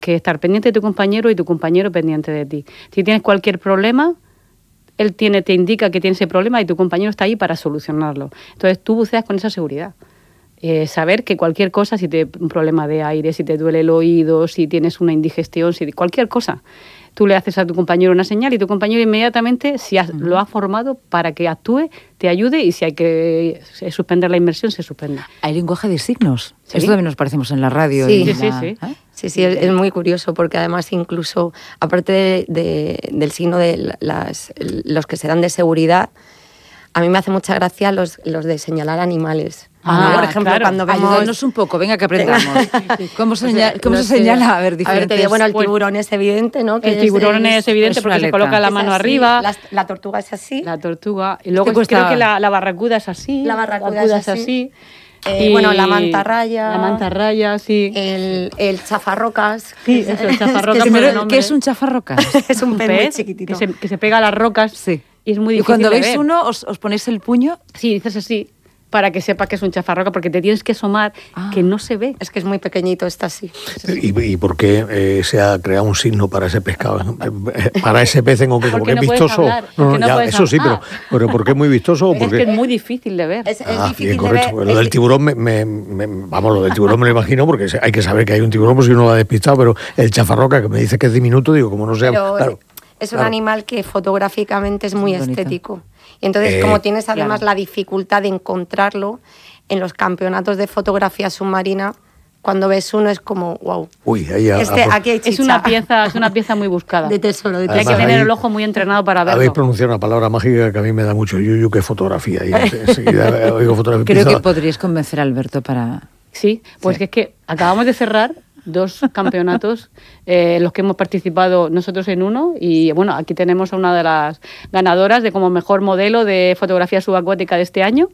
que estar pendiente de tu compañero y tu compañero pendiente de ti. Si tienes cualquier problema, él te indica que tiene ese problema y tu compañero está ahí para solucionarlo. Entonces tú buceas con esa seguridad. Saber que cualquier cosa, un problema de aire, si te duele el oído, si tienes una indigestión, cualquier cosa, tú le haces a tu compañero una señal y tu compañero inmediatamente, lo ha formado para que actúe, te ayude, y si hay que suspender la inmersión, se suspende. ¿Hay lenguaje de signos? ¿Sí? Esto también nos parecemos en la radio. Sí, sí. Es muy curioso porque además incluso, aparte del signo de los que se dan de seguridad, a mí me hace mucha gracia los de señalar animales. Por ejemplo, claro. cuando vemos... Ayúdanos un poco, venga, que aprendamos. ¿Cómo se señala? A ver, diferentes... te digo, el tiburón es evidente, ¿no? El tiburón es evidente porque se coloca la mano arriba. La tortuga es así. La tortuga. Y luego creo que la barracuda es así. La barracuda es así. La mantarraya. La mantarraya, sí. El chafarrocas. Sí, eso, el chafarrocas. ¿Qué es un chafarrocas? Es un pez muy chiquitito. Que se pega a las rocas. Sí. Y es muy difícil. ¿Y cuando veis ver. uno, os ponéis el puño? Sí, dices así, para que sepa que es un chafarroca, porque te tienes que asomar, que no se ve. Es que es muy pequeñito, está así. ¿Y por qué se ha creado un signo para ese pescado? Para ese pez en concreto, porque no es vistoso. Eso sí, pero ¿por qué es muy vistoso? Es que es muy difícil de ver. Es difícil bien, correcto. de ver. Lo del tiburón, lo del tiburón me lo imagino, porque hay que saber que hay un tiburón, pues si uno va despistado, pero el chafarroca, que me dice que es diminuto, digo, como no sea... Claro. Es un animal que fotográficamente es muy estético. Y entonces, como tienes además la dificultad de encontrarlo, en los campeonatos de fotografía submarina, cuando ves uno es como, wow. Uy, aquí hay chicha. Es una pieza muy buscada. De tesoro. Hay que tener el ojo muy entrenado para verlo. Habéis pronunciado una palabra mágica que a mí me da mucho yuyu, que es fotografía. Y enseguida oigo fotografía. Creo que podríais convencer a Alberto para... Sí, pues sí. Es que acabamos de cerrar 2 campeonatos en los que hemos participado nosotros en uno, y bueno, aquí tenemos a una de las ganadoras de como mejor modelo de fotografía subacuática de este año.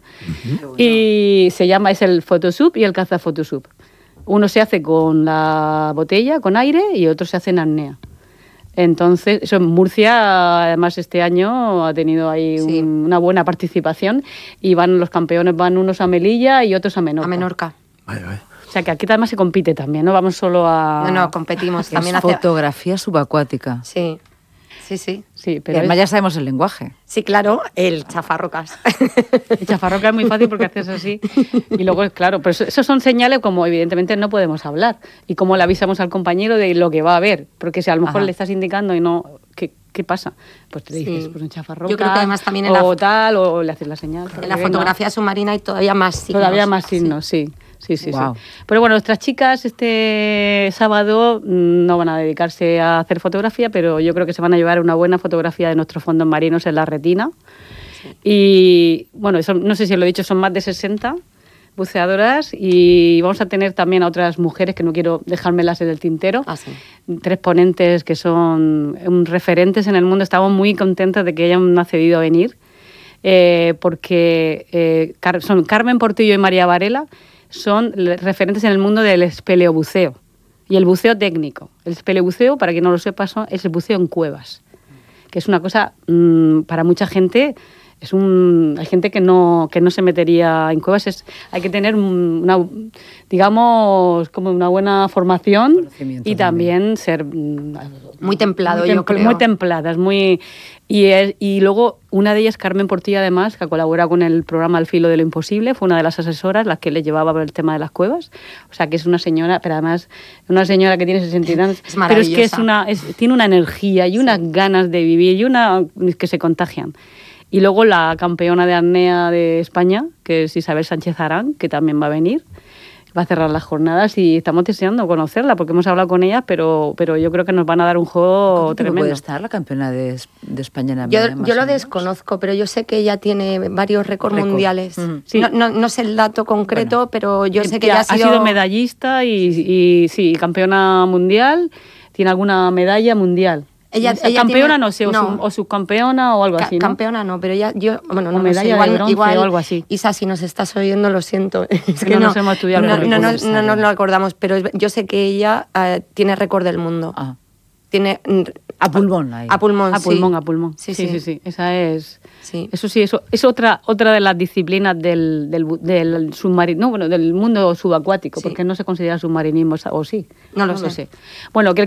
Y es el Photosub y el Caza Photosub. Uno se hace con la botella, con aire, y otro se hace en apnea. Entonces, eso en Murcia, además este año ha tenido ahí una buena participación, y los campeones van unos a Melilla y otros a Menorca. Vaya. O sea, que aquí además se compite también, ¿no? Vamos solo a... No, competimos. También fotografía subacuática. Sí, pero además ya sabemos el lenguaje. Sí, claro, el chafarrocas. El chafarroca es muy fácil porque haces así. Y luego, claro, pero esos son señales como evidentemente no podemos hablar. Y cómo le avisamos al compañero de lo que va a ver. Porque si a lo mejor le estás indicando y no... ¿Qué pasa? Pues te dices, pues un chafarroca. Yo creo que además también o le haces la señal. En la fotografía submarina hay todavía más signos. Todavía más signos, sí. Wow. Pero bueno, nuestras chicas este sábado no van a dedicarse a hacer fotografía, pero yo creo que se van a llevar una buena fotografía de nuestros fondos marinos en la retina. Sí. Y bueno, no sé si lo he dicho, son más de 60 buceadoras, y vamos a tener también a otras mujeres que no quiero dejármelas en el tintero. 3 ponentes que son referentes en el mundo. Estamos muy contentas de que hayan accedido a venir, porque son Carmen Portillo y María Varela. Son referentes en el mundo del espeleobuceo y el buceo técnico. El espeleobuceo, para quien no lo sepa, es el buceo en cuevas, que es una cosa para mucha gente. Hay gente que no se metería en cuevas. Hay que tener digamos, como una buena formación, y también ser muy templado, yo creo. Muy templadas, y luego una de ellas, Carmen Portilla, además, que ha colaborado con el programa Al filo de lo imposible, fue una de las asesoras las que le llevaba por el tema de las cuevas. O sea, que es una señora, pero además una señora que tiene 60 años, pero es que tiene una energía y unas ganas de vivir, y que se contagian. Y luego la campeona de apnea de España, que es Isabel Sánchez Arán, que también va a venir, va a cerrar las jornadas, y estamos deseando conocerla porque hemos hablado con ella, pero yo creo que nos van a dar un juego tremendo. ¿Puede estar la campeona de España en apnea? Yo lo desconozco, pero yo sé que ella tiene varios récords mundiales. Sí. No sé el dato concreto, pero yo sé que ella ha sido medallista y campeona mundial, tiene alguna medalla mundial. Ella campeona tiene, o subcampeona o algo así, ¿no? Campeona no, pero no medalla sé, de bronce igual o algo así. Isa, si nos estás oyendo, lo siento. Es que no nos hemos estudiado. No nos lo acordamos, pero yo sé que ella tiene récord del mundo. Tiene A pulmón ahí. A pulmón, A sí. pulmón, a pulmón. Sí, Sí, sí. sí, sí. Esa es... Sí. Eso sí, eso es otra de las disciplinas del submarino, no, bueno, del mundo subacuático, Sí. porque no se considera submarinismo, o sí. No lo sé. Bueno, que